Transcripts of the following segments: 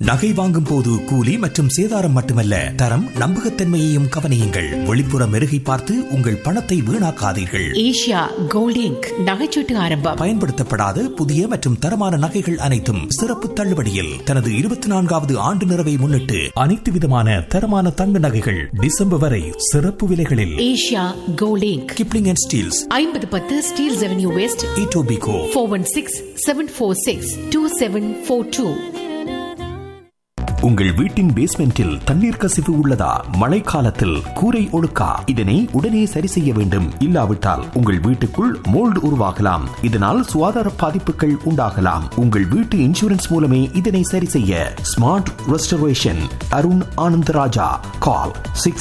நகை வாங்கும் போது கூலி மற்றும் சேதாரம் மட்டுமல்ல, தரம் நம்பகத்தன்மையையும் கவனியுங்கள். வெளிப்புற மெருகை பார்த்து உங்கள் பணத்தை வீணாக்காதீர்கள். ஏஷியா கோல்ட் இங்க் நகைச்சீட்டு ஆரம்பம். பயன்படுத்தப்படாத புதிய மற்றும் தரமான நகைகள் அனைத்தும் சிறப்பு தள்ளுபடியில். தனது 24வது ஆண்டு நிறைவை முன்னிட்டு அனைத்து விதமான தரமான தங்க நகைகள் டிசம்பர் வரை சிறப்பு விலைகளில். Asia gold ink, Kipling and Steeles, 5010 Steeles avenue west, Etobicoke, 4167462742. உங்கள் வீட்டின் பேஸ்மெண்டில் தண்ணீர் கசிவு உள்ளதா? மழைக்காலத்தில் கூரை ஒழுக்கா? இதனை உடனே சரி செய்ய வேண்டும். இல்லாவிட்டால் உங்கள் வீட்டுக்குள் மோல்டு உருவாகலாம். இதனால் சுகாதார பாதிப்புகள் உண்டாகலாம். உங்கள் வீட்டு இன்சூரன்ஸ் மூலமே இதனை சரி செய்ய. Smart restoration, Arun Anandaraja. கால்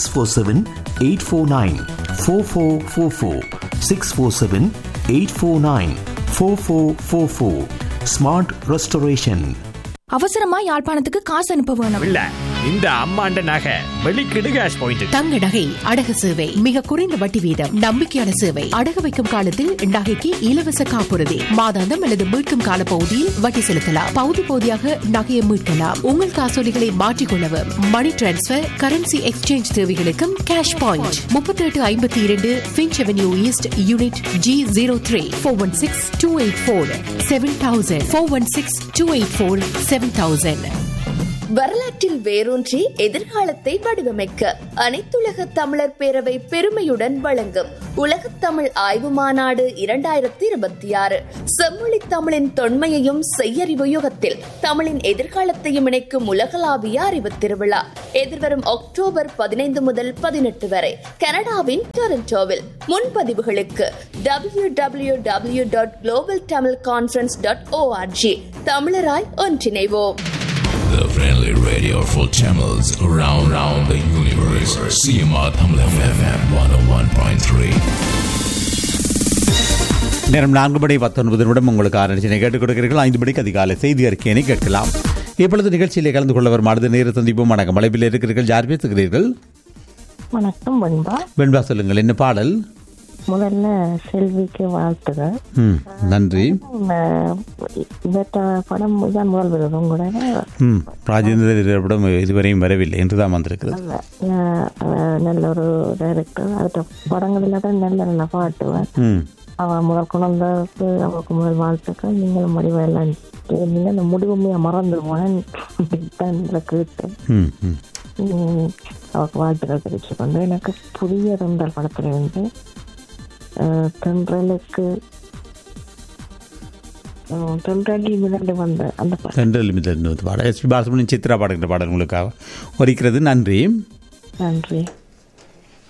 647-849-4444, 647-849-4444. Smart restoration. அவசரமா யாழ்ப்பாணத்துக்கு காசு அனுப்ப வேணும். இல்ல, இந்த அம்மாண்ட நகை வெளிக்கிடு கேஷ் பாயிண்ட். தங்க நகை அடகு சேவை மிக குறைந்த வட்டி வீதம், நம்பிக்கையான சேவை. அடகு வைக்கும் காலத்தில் நகைக்கு இலவச காப்புறுதி, மாதாந்தம் அல்லது மீட்கும் கால பகுதியில் வட்டி செலுத்தலாம். பகுதி பகுதியாக நகையை மீட்கலாம். உங்கள் காசோலிகளை மாற்றிக்கொள்ளவும், மணி டிரான்ஸ்பர், கரன்சி எக்ஸ்சேஞ்ச் தேவைகளுக்கும் cash point. 3852 Finch avenue east, unit G03, 416-284-7000, 416-284-7000. வரலாற்றில் வேரூன்றி எதிர்காலத்தை வடிவமைக்க அனைத்துலக தமிழர் பேரவை பெருமையுடன் வழங்கும் உலகத் தமிழ் ஆய்வு மாநாடு 2026. செம்மொழி தமிழின் தொன்மையையும் செய்யறிவு யுகத்தில் தமிழின் எதிர்காலத்தையும் இணைக்கும் உலகளாவிய அறிவு திருவிழா எதிர்வரும் அக்டோபர் 15 முதல் 18 வரை கனடாவின் டொரண்டோவில். முன்பதிவுகளுக்கு www.globaltamilconference.org. தமிழராய் ஒன்றிணைவோம். The friendly radio for channels around the universe. CMR Tamil FM 101.3. நேரம் 4:19 உங்களுக்கு ஆரம்பிச்சினை கேட்டுக் கொடுக்கிறீர்கள். 5 மணிக்கு அதிகாலை செய்தி அறிக்கையினை கேட்கலாம். இப்பொழுது நிகழ்ச்சியிலே கலந்து கொள்ள வரும் அடுத்த நேர சந்திப்போம். வணக்கம். அழைப்பில் இருக்கிறீர்கள். யார் பேசுகிறீர்கள்? வணக்கம் வெண்பா. வெண்பா, சொல்லுங்கள், என்ன பாடல்? முதல்ல செல்விக்கு வாழ்த்துகள். நன்றி. படம் தான் முதல் விருது கூட. ராஜேந்திர படம் இதுவரையும் வரவில்லை என்றுதான் வந்திருக்கிறது. நல்ல ஒரு டைரக்டர். அடுத்த படங்களில் தான் நல்ல நல்ல பாட்டுவார். அவன் முதல் குழந்தைக்கு அவருக்கு முதல் வாழ்த்துக்கள். நீங்களும் முடிவு எல்லாம் நீங்கள் அந்த முடிவுமையை மறந்துடுவான் கேட்டேன். அவருக்கு வாழ்த்துக்கள் தெரிவிச்சு கொண்டு எனக்கு புதிய தொண்டல் படத்திலிருந்து தென்றலுக்கு வந்த அந்த பாடல் எஸ்பி பாலசுப்ரமணியம் சித்ரா பாடுகின்ற பாடல் உங்களுக்காக ஒலிக்கிறது. நன்றி. நன்றி.